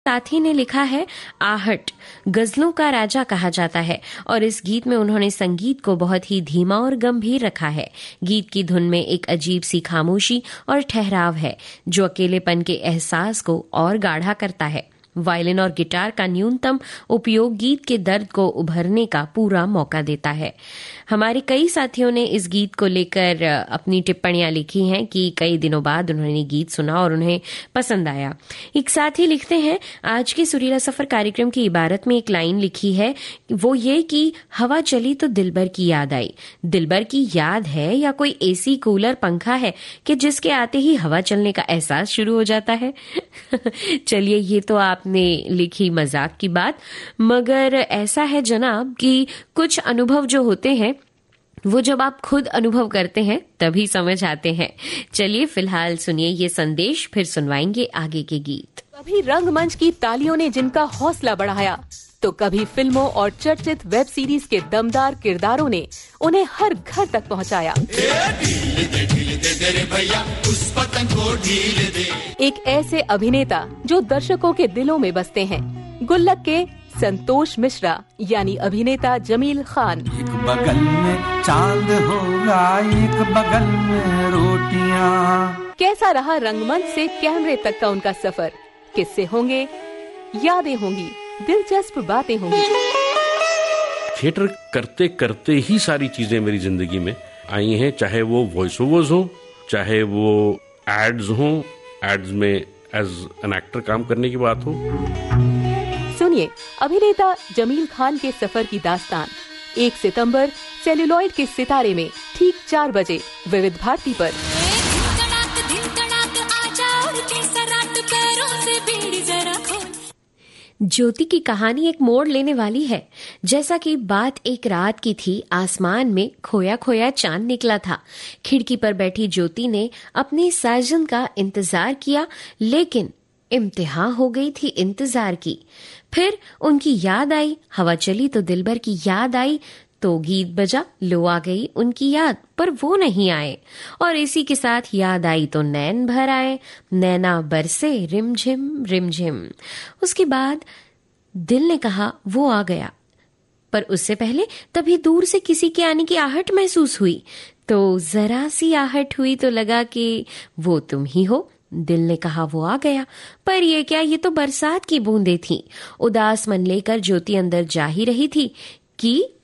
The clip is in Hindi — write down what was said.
साथी ने लिखा है, आहट गजलों का राजा कहा जाता है और इस गीत में उन्होंने संगीत को बहुत ही धीमा और गंभीर रखा है। गीत की धुन में एक अजीब सी खामोशी और ठहराव है जो अकेलेपन के एहसास को और गाढ़ा करता है। वायलिन और गिटार का न्यूनतम उपयोग गीत के दर्द को उभरने का पूरा मौका देता है। हमारे कई साथियों ने इस गीत को लेकर अपनी टिप्पणियां लिखी हैं कि कई दिनों बाद उन्होंने गीत सुना और उन्हें पसंद आया। एक साथी लिखते हैं, आज के सुरीला सफर कार्यक्रम की इबारत में एक लाइन लिखी है, वो ये कि हवा चली तो दिलबर की याद आई। दिलबर की याद है या कोई एसी, कूलर, पंखा है कि जिसके आते ही हवा चलने का एहसास शुरू हो जाता है? चलिए, ये तो आपने लिखी मजाक की बात, मगर ऐसा है जनाब कि कुछ अनुभव जो होते हैं वो जब आप खुद अनुभव करते हैं तभी समझ आते हैं। चलिए फिलहाल सुनिए ये संदेश, फिर सुनवाएंगे आगे के गीत। कभी रंगमंच की तालियों ने जिनका हौसला बढ़ाया, तो कभी फिल्मों और चर्चित वेब सीरीज के दमदार किरदारों ने उन्हें हर घर तक पहुंचाया। एक ऐसे अभिनेता जो दर्शकों के दिलों में बसते हैं, गुल्लक के संतोष मिश्रा यानी अभिनेता जमील खान। एक बगल में चांद होगा, एक बगल में रोटियां। कैसा रहा रंगमंच से कैमरे तक का उनका सफर? किस्से होंगे, यादें होंगी, दिलचस्प बातें होंगी। थिएटर करते करते ही सारी चीजें मेरी जिंदगी में आई हैं, चाहे वो वॉइस ओवर्स हो, चाहे वो एड्स हो, एड्स में एज एन एक्टर काम करने की बात हो। सुनिए अभिनेता जमील खान के सफर की दास्तान 1 सितंबर सेल्यूलॉइड के सितारे में ठीक 4 बजे विविध भारती पर। ज्योति की कहानी एक मोड़ लेने वाली है। जैसा कि बात एक रात की थी, आसमान में खोया खोया चांद निकला था। खिड़की पर बैठी ज्योति ने अपने साजन का इंतजार किया, लेकिन इम्तिहान हो गई थी इंतजार की। फिर उनकी याद आई, हवा चली तो दिलबर की याद आई, तो गीत बजा, लो आ गई उनकी याद, पर वो नहीं आए। और इसी के साथ याद आई तो नैन भर आए, नैना बरसे रिमझिम रिमझिम। उसके बाद दिल ने कहा वो आ गया, पर उससे पहले तभी दूर से किसी के आने की आहट महसूस हुई। तो जरा सी आहट हुई तो लगा कि वो तुम ही हो। दिल ने कहा वो आ गया, पर ये क्या, ये तो बरसात की बूंदें थीं। उदास मन लेकर ज्योति अंदर जा ही रही थी कि